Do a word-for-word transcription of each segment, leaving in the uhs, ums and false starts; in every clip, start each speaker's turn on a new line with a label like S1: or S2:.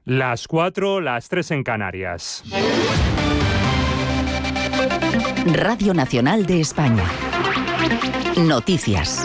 S1: Las cuatro, las tres en Canarias.
S2: Radio Nacional de España. Noticias.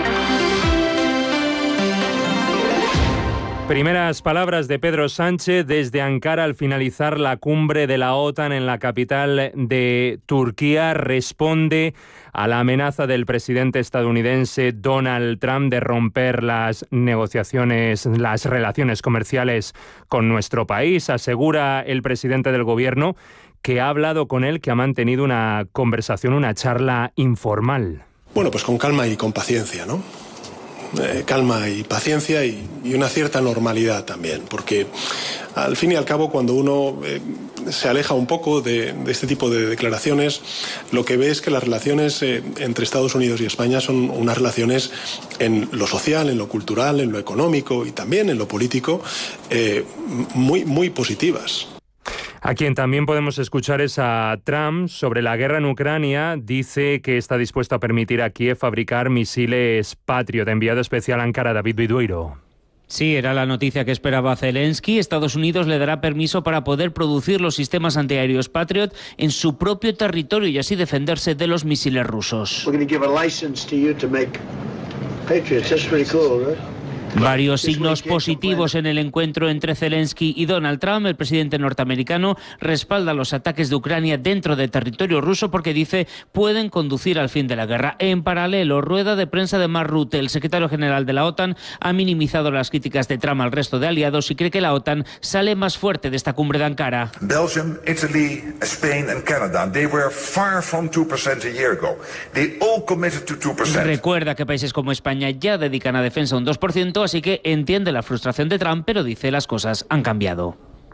S1: Primeras palabras de Pedro Sánchez desde Ankara al finalizar la cumbre de la OTAN en la capital de Turquía. Responde a la amenaza del presidente estadounidense Donald Trump de romper las negociaciones, las relaciones comerciales con nuestro país. Asegura el presidente del gobierno que ha hablado con él, que ha mantenido una conversación, una charla informal.
S3: Bueno, pues con calma y con paciencia, ¿no? Eh, calma y paciencia y, y una cierta normalidad también, porque al fin y al cabo cuando uno eh, se aleja un poco de, de este tipo de declaraciones, lo que ve es que las relaciones eh, entre Estados Unidos y España son unas relaciones en lo social, en lo cultural, en lo económico y también en lo político eh, muy, muy positivas.
S1: A quien también podemos escuchar es a Trump sobre la guerra en Ucrania. Dice que está dispuesto a permitir a Kiev fabricar misiles Patriot. Enviado especial a Ankara, David Bidueiro.
S4: Sí, era la noticia que esperaba Zelensky. Estados Unidos le dará permiso para poder producir los sistemas antiaéreos Patriot en su propio territorio y así defenderse de los misiles rusos. Varios signos positivos en el encuentro entre Zelensky y Donald Trump. El presidente norteamericano respalda los ataques de Ucrania dentro de territorio ruso porque dice pueden conducir al fin de la guerra. En paralelo, rueda de prensa de Mark Rutte, el secretario general de la OTAN, ha minimizado las críticas de Trump al resto de aliados y cree que la OTAN sale más fuerte de esta cumbre de Ankara.
S5: Belgium, Italy, Spain and Canada, they were far from two percent a year ago. They all committed to two percent.
S4: Recuerda que países como España ya dedican a defensa un dos por ciento, así que entiende la frustración de Trump, pero dice las cosas han cambiado.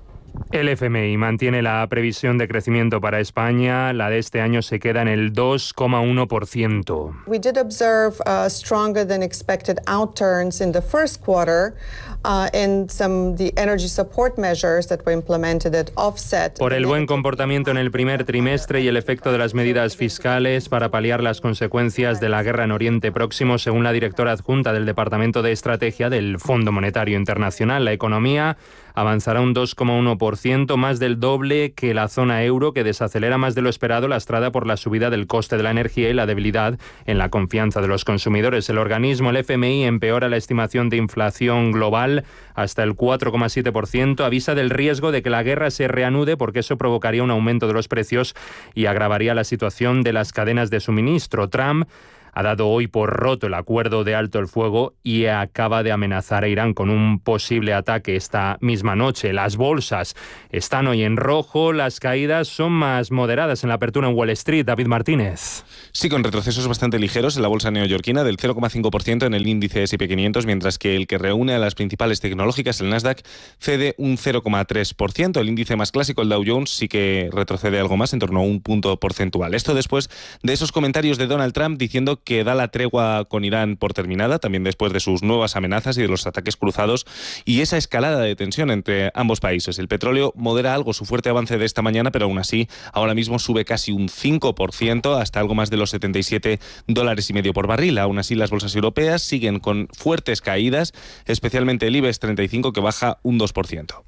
S1: El F M I mantiene la previsión de crecimiento para España. La de este año se queda en el dos coma uno por ciento.
S6: We did observe uh, stronger than expected outturns in the first quarter uh, and some the energy support measures that were implemented that offset.
S1: Por el buen comportamiento en el primer trimestre y el efecto de las medidas fiscales para paliar las consecuencias de la guerra en Oriente Próximo, según la directora adjunta del Departamento de Estrategia del Fondo Monetario Internacional, la economía avanzará un dos coma uno por ciento, más del doble que la zona euro, que desacelera más de lo esperado, lastrada por la subida del coste de la energía y la debilidad en la confianza de los consumidores. El organismo, el F M I, empeora la estimación de inflación global hasta el cuatro coma siete por ciento. Avisa del riesgo de que la guerra se reanude porque eso provocaría un aumento de los precios y agravaría la situación de las cadenas de suministro. Trump ha dado hoy por roto el acuerdo de alto el fuego y acaba de amenazar a Irán con un posible ataque esta misma noche. Las bolsas están hoy en rojo, las caídas son más moderadas en la apertura en Wall Street. David Martínez.
S7: Sí, con retrocesos bastante ligeros en la bolsa neoyorquina del cero coma cinco por ciento en el índice ese and pe quinientos, mientras que el que reúne a las principales tecnológicas, el Nasdaq, cede un cero coma tres por ciento. El índice más clásico, el Dow Jones, sí que retrocede algo más, en torno a un punto porcentual. Esto después de esos comentarios de Donald Trump diciendo que da la tregua con Irán por terminada, también después de sus nuevas amenazas y de los ataques cruzados y esa escalada de tensión entre ambos países. El petróleo modera algo su fuerte avance de esta mañana, pero aún así ahora mismo sube casi un cinco por ciento hasta algo más de los setenta y siete dólares y medio por barril. Aún así las bolsas europeas siguen con fuertes caídas, especialmente el IBEX treinta y cinco que baja un dos por ciento.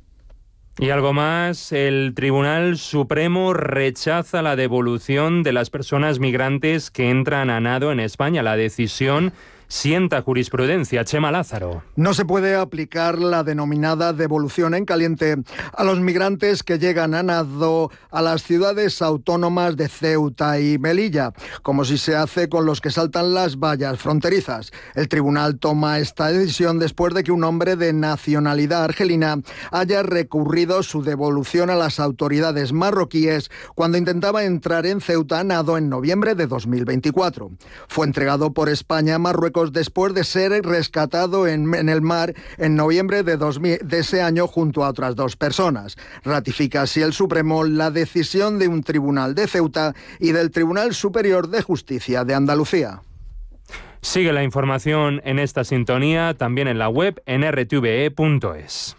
S1: Y algo más, el Tribunal Supremo rechaza la devolución de las personas migrantes que entran a nado en España. La decisión sienta jurisprudencia. Chema Lázaro.
S8: No se puede aplicar la denominada devolución en caliente a los migrantes que llegan a nado a las ciudades autónomas de Ceuta y Melilla, como si se hace con los que saltan las vallas fronterizas. El tribunal toma esta decisión después de que un hombre de nacionalidad argelina haya recurrido su devolución a las autoridades marroquíes cuando intentaba entrar en Ceuta a nado en noviembre de dos mil veinticuatro. Fue entregado por España a Marruecos después de ser rescatado en, en el mar en noviembre de, dos mil, de ese año junto a otras dos personas. Ratifica así el Supremo la decisión de un tribunal de Ceuta y del Tribunal Superior de Justicia de Andalucía.
S1: Sigue la información en esta sintonía, también en la web en erre te ve e punto es.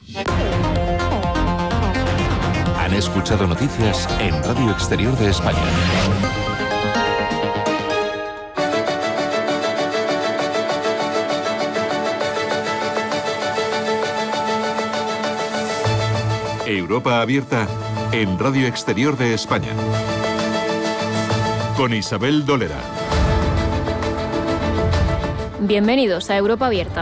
S9: Han escuchado noticias en Radio Exterior de España. Europa Abierta en Radio Exterior de España. Con Isabel Dolera.
S10: Bienvenidos a Europa Abierta.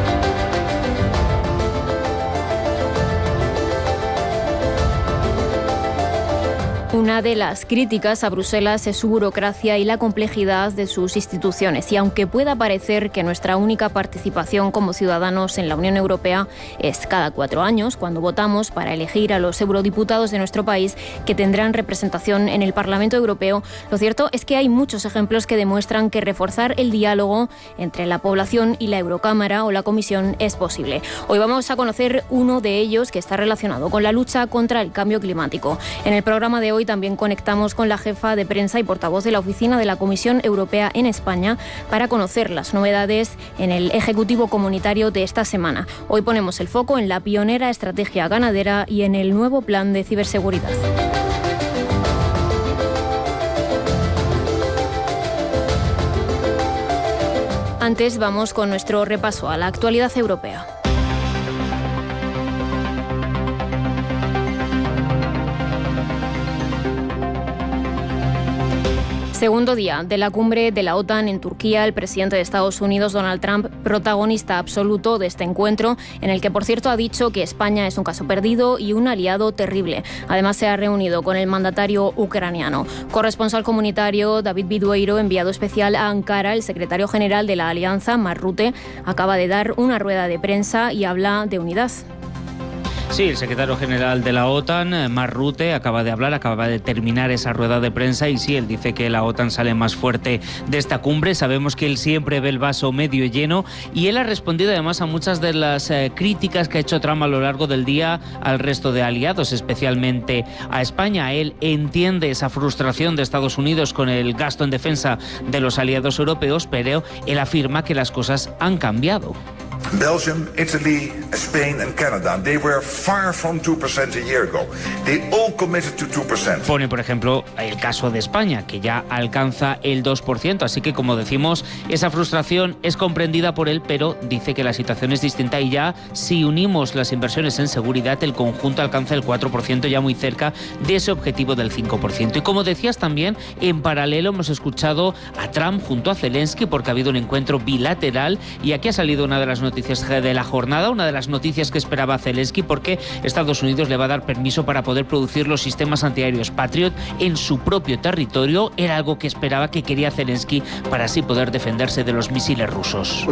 S10: Una de las críticas a Bruselas es su burocracia y la complejidad de sus instituciones. Y aunque pueda parecer que nuestra única participación como ciudadanos en la Unión Europea es cada cuatro años, cuando votamos para elegir a los eurodiputados de nuestro país que tendrán representación en el Parlamento Europeo, lo cierto es que hay muchos ejemplos que demuestran que reforzar el diálogo entre la población y la Eurocámara o la Comisión es posible. Hoy vamos a conocer uno de ellos que está relacionado con la lucha contra el cambio climático. En el programa de hoy también conectamos con la jefa de prensa y portavoz de la Oficina de la Comisión Europea en España para conocer las novedades en el Ejecutivo Comunitario de esta semana. Hoy ponemos el foco en la pionera estrategia ganadera y en el nuevo plan de ciberseguridad. Antes vamos con nuestro repaso a la actualidad europea. Segundo día de la cumbre de la OTAN en Turquía, el presidente de Estados Unidos, Donald Trump, protagonista absoluto de este encuentro, en el que, por cierto, ha dicho que España es un caso perdido y un aliado terrible. Además, se ha reunido con el mandatario ucraniano. Corresponsal comunitario David Bidueiro, enviado especial a Ankara, el secretario general de la Alianza, Mark Rutte, acaba de dar una rueda de prensa y habla de unidad.
S4: Sí, el secretario general de la OTAN, Mark Rutte, acaba de hablar, acaba de terminar esa rueda de prensa y sí, él dice que la OTAN sale más fuerte de esta cumbre. Sabemos que él siempre ve el vaso medio lleno y él ha respondido además a muchas de las eh, críticas que ha hecho Trump a lo largo del día al resto de aliados, especialmente a España. Él entiende esa frustración de Estados Unidos con el gasto en defensa de los aliados europeos, pero él afirma que las cosas han cambiado.
S5: Belgium, Italy, Spain and Canada, they were far from two percent a year ago. They all committed to two percent.
S4: Pone, por ejemplo, el caso de España, que ya alcanza el dos por ciento. Así que, como decimos, esa frustración es comprendida por él, pero dice que la situación es distinta y ya, si unimos las inversiones en seguridad, el conjunto alcanza el cuatro por ciento, ya muy cerca de ese objetivo del cinco por ciento. Y como decías también, en paralelo hemos escuchado a Trump junto a Zelensky, porque ha habido un encuentro bilateral y aquí ha salido una de las noticias de la jornada, una de las noticias que esperaba Zelensky, porque Estados Unidos le va a dar permiso para poder producir los sistemas antiaéreos Patriot en su propio territorio. Era algo que esperaba, que quería Zelensky para así poder defenderse de los misiles rusos.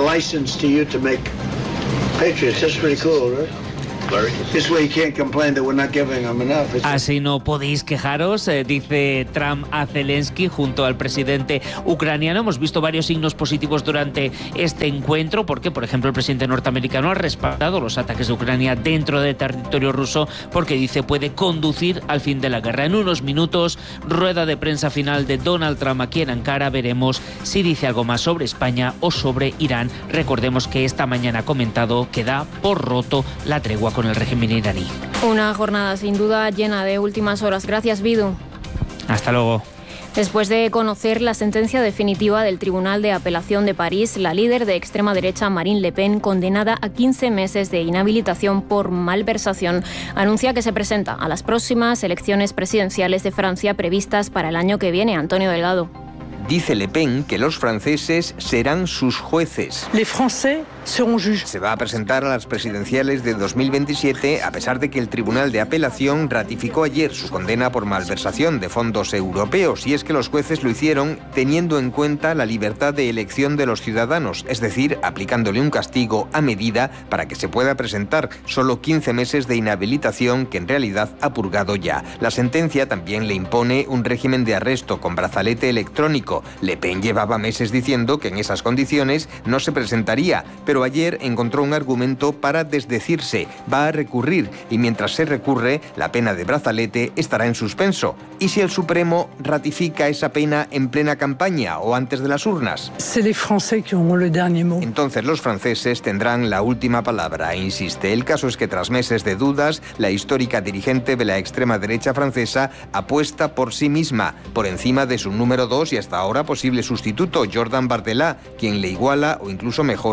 S4: Así no podéis quejaros, eh, dice Trump a Zelensky junto al presidente ucraniano. Hemos visto varios signos positivos durante este encuentro, porque, por ejemplo, el presidente norteamericano ha respaldado los ataques de Ucrania dentro del territorio ruso, porque dice puede conducir al fin de la guerra. En unos minutos, rueda de prensa final de Donald Trump aquí en Ankara. Veremos si dice algo más sobre España o sobre Irán. Recordemos que esta mañana ha comentado que da por roto la tregua con el régimen iraní.
S10: Una jornada sin duda llena de últimas horas. Gracias, Bidu.
S4: Hasta luego.
S10: Después de conocer la sentencia definitiva del Tribunal de Apelación de París, la líder de extrema derecha Marine Le Pen, condenada a quince meses de inhabilitación por malversación, anuncia que se presenta a las próximas elecciones presidenciales de Francia previstas para el año que viene. Antonio Delgado.
S11: Dice Le Pen que los franceses serán sus jueces.
S12: Les Français seront juges.
S11: Se va a presentar a las presidenciales de dos mil veintisiete, a pesar de que el Tribunal de Apelación ratificó ayer su condena por malversación de fondos europeos, y es que los jueces lo hicieron teniendo en cuenta la libertad de elección de los ciudadanos, es decir, aplicándole un castigo a medida para que se pueda presentar solo quince meses de inhabilitación que en realidad ha purgado ya. La sentencia también le impone un régimen de arresto con brazalete electrónico. Le Pen llevaba meses diciendo que en esas condiciones no se presentaría, pero ayer encontró un argumento para desdecirse. Va a recurrir y mientras se recurre, la pena de brazalete estará en suspenso. ¿Y si el Supremo ratifica esa pena en plena campaña o antes de las urnas?
S12: C'est les Français qui auront le dernier mot.
S11: Entonces los franceses tendrán la última palabra, insiste. El caso es que tras meses de dudas, la histórica dirigente de la extrema derecha francesa apuesta por sí misma, por encima de su número dos y hasta ahora posible sustituto, Jordan Bardella, quien le iguala o incluso mejora en los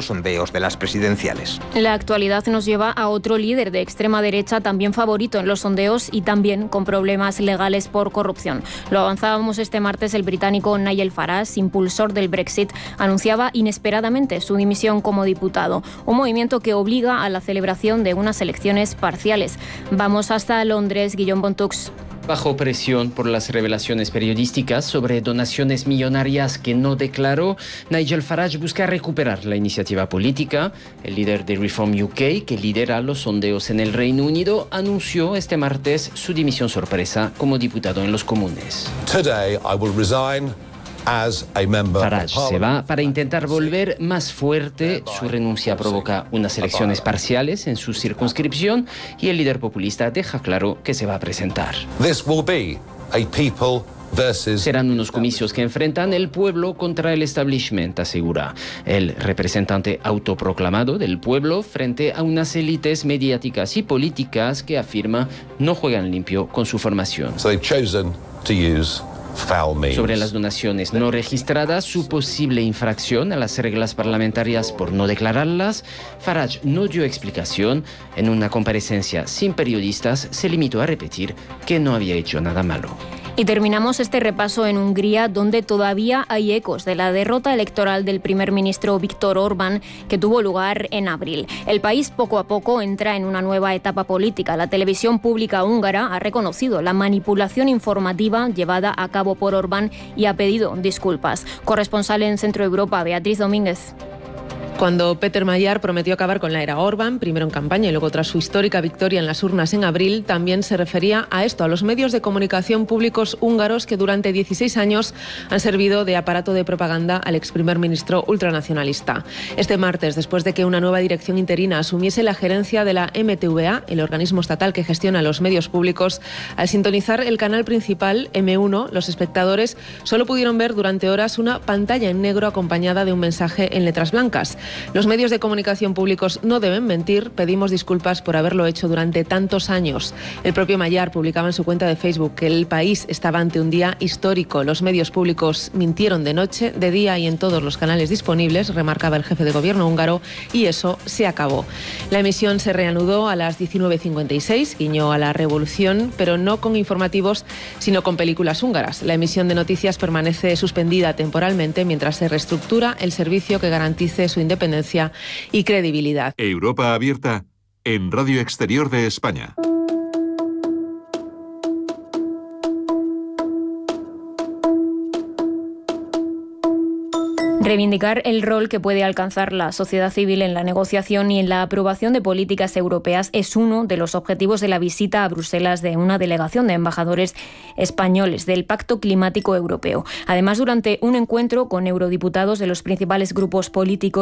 S11: los sondeos de las presidenciales.
S10: La actualidad nos lleva a otro líder de extrema derecha, también favorito en los sondeos y también con problemas legales por corrupción. Lo avanzábamos este martes, el británico Nigel Farage, impulsor del Brexit, anunciaba inesperadamente su dimisión como diputado, un movimiento que obliga a la celebración de unas elecciones parciales. Vamos hasta Londres, Guillaume Bontux.
S13: Bajo presión por las revelaciones periodísticas sobre donaciones millonarias que no declaró, Nigel Farage busca recuperar la iniciativa política. El líder de Reform U K, que lidera los sondeos en el Reino Unido, anunció este martes su dimisión sorpresa como diputado en los Comunes.
S14: Today I will resign.
S13: Farage se va para intentar volver más fuerte. Su renuncia provoca unas elecciones parciales en su circunscripción y el líder populista deja claro que se va a presentar. Serán unos comicios que enfrentan el pueblo contra el establishment, asegura el representante autoproclamado del pueblo frente a unas élites mediáticas y políticas que afirma no juegan limpio con su formación.
S14: So they've chosen to use
S13: Sobre las donaciones no registradas, su posible infracción a las reglas parlamentarias por no declararlas, Farage no dio explicación. En una comparecencia sin periodistas, se limitó a repetir que no había hecho nada malo.
S10: Y terminamos este repaso en Hungría, donde todavía hay ecos de la derrota electoral del primer ministro Viktor Orbán, que tuvo lugar en abril. El país poco a poco entra en una nueva etapa política. La televisión pública húngara ha reconocido la manipulación informativa llevada a cabo por Orbán y ha pedido disculpas. Corresponsal en Centro Europa, Beatriz Domínguez.
S15: Cuando Peter Magyar prometió acabar con la era Orbán, primero en campaña y luego tras su histórica victoria en las urnas en abril, también se refería a esto, a los medios de comunicación públicos húngaros que durante dieciséis años han servido de aparato de propaganda al ex primer ministro ultranacionalista. Este martes, después de que una nueva dirección interina asumiese la gerencia de la M T V A, el organismo estatal que gestiona los medios públicos, al sintonizar el canal principal M uno, los espectadores solo pudieron ver durante horas una pantalla en negro acompañada de un mensaje en letras blancas. Los medios de comunicación públicos no deben mentir, pedimos disculpas por haberlo hecho durante tantos años. El propio Magyar publicaba en su cuenta de Facebook que el país estaba ante un día histórico. Los medios públicos mintieron de noche, de día y en todos los canales disponibles, remarcaba el jefe de gobierno húngaro, y eso se acabó. La emisión se reanudó a las diecinueve cincuenta y seis, guiñó a la revolución, pero no con informativos, sino con películas húngaras. La emisión de noticias permanece suspendida temporalmente mientras se reestructura el servicio que garantice su independencia y credibilidad.
S9: Europa Abierta en Radio Exterior de España.
S10: Reivindicar el rol que puede alcanzar la sociedad civil en la negociación y en la aprobación de políticas europeas es uno de los objetivos de la visita a Bruselas de una delegación de embajadores españoles del Pacto Climático Europeo. Además, durante un encuentro con eurodiputados de los principales grupos políticos